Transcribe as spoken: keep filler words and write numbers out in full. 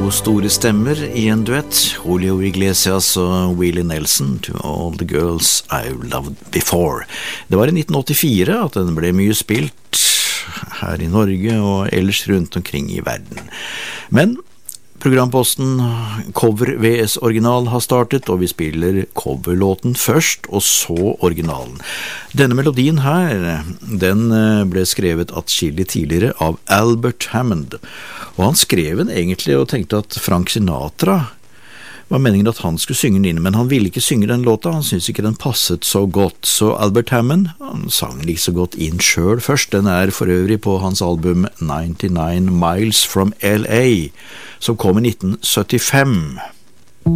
To store stemmer i en duett, Julio Iglesias og Willie Nelson, To All the Girls I've Loved Before. Det var i nitten åttifire at den ble mye spilt her i Norge og ellers rundt omkring i verden. Men programposten Cover V S Original har startet, og vi spiller coverlåten først, og så originalen. Denne melodien her, den ble skrevet atskillig tidligere av Albert Hammond, og han skrev den egentlig og tenkte at Frank Sinatra var meningen at han skulle synge den inn, men han ville ikke synge den låta, han syntes ikke den passet så godt, så Albert Hammond, han sang den ikke så godt inn selv først. Den er for øvrig på hans album ninety-nine Miles from L A, som kom i nitten syttifem.